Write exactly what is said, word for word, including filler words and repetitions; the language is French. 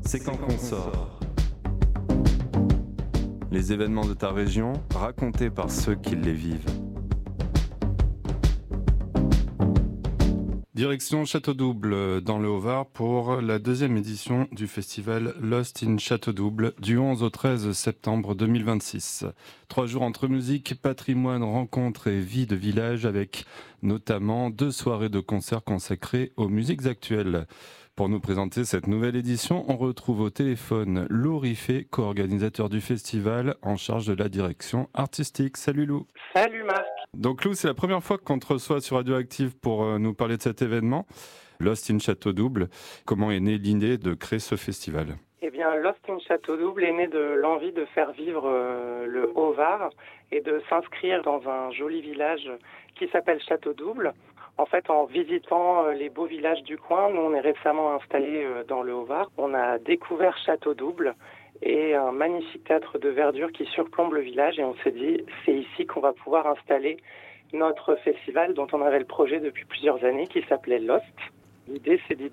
c'est quand qu'on sort. Les événements de ta région, racontés par ceux qui les vivent. Direction Château-Double dans le Haut-Var pour la deuxième édition du festival Lost in Château-Double du onze au treize septembre deux mille vingt-six. Trois jours entre musique, patrimoine, rencontres et vie de village avec notamment deux soirées de concerts consacrées aux musiques actuelles. Pour nous présenter cette nouvelle édition, on retrouve au téléphone Lou Riffet, co-organisateur du festival en charge de la direction artistique. Salut Lou. Salut Marc. Donc Lou, c'est la première fois qu'on te reçoit sur Radioactive pour euh, nous parler de cet événement, Lost in Château-Double. Comment est née l'idée de créer ce festival ? Eh bien, Lost in Château-Double est né de l'envie de faire vivre euh, le Haut-Var et de s'inscrire dans un joli village qui s'appelle Château-Double. En fait, en visitant euh, les beaux villages du coin, nous on est récemment installés euh, dans le Haut-Var. On a découvert Château-Double et un magnifique théâtre de verdure qui surplombe le village et on s'est dit c'est ici qu'on va pouvoir installer notre festival dont on avait le projet depuis plusieurs années qui s'appelait Lost. L'idée c'est d'y